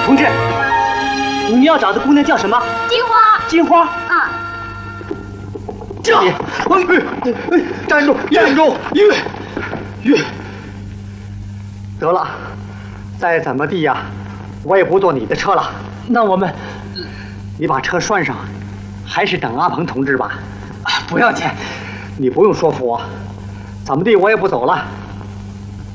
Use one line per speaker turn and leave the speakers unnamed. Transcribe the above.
同志，你们要找的姑娘叫什么？
金花。
金花。
啊。
这，
站住！站住！岳，得了，再怎么地呀，我也不坐你的车了。
那我们，
你把车拴上，还是等阿鹏同志吧。
不要钱，
你不用说服我，怎么地我也不走了。